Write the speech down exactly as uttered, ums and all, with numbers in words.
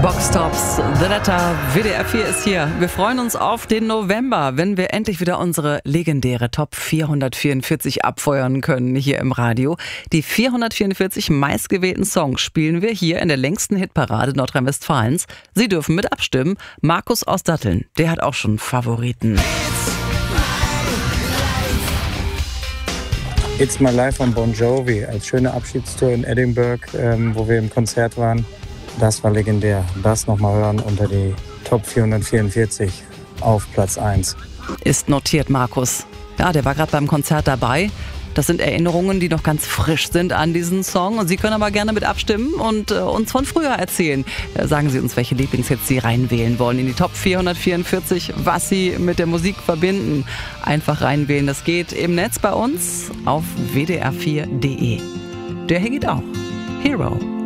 Boxtops, The Letter, W D R vier ist hier. Wir freuen uns auf den November, wenn wir endlich wieder unsere legendäre Top vierhundertvierundvierzig abfeuern können hier im Radio. Die vierhundertvierundvierzig meistgewählten Songs spielen wir hier in der längsten Hitparade Nordrhein-Westfalens. Sie dürfen mit abstimmen. Markus aus Datteln, der hat auch schon Favoriten. It's My Life von Bon Jovi als schöne Abschiedstour in Edinburgh, ähm, wo wir im Konzert waren. Das war legendär. Das nochmal hören unter die Top vierhundertvierundvierzig auf Platz eins. Ist notiert, Markus. Ja, der war gerade beim Konzert dabei. Das sind Erinnerungen, die noch ganz frisch sind an diesen Song. Und Sie können aber gerne mit abstimmen und äh, uns von früher erzählen. Äh, sagen Sie uns, welche Lieblingshits Sie reinwählen wollen in die Top vierhundertvierundvierzig, was Sie mit der Musik verbinden. Einfach reinwählen, das geht im Netz bei uns auf w d r vier punkt d e. Der hier geht auch. Hero.